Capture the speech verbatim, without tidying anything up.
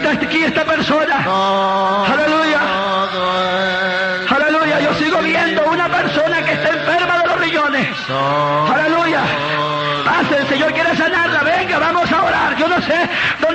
está aquí esta persona. Aleluya. Aleluya. Yo sigo viendo una persona que está enferma de los riñones. Aleluya. Pase, el Señor quiere sanarla. Venga, vamos a orar. Yo no sé dónde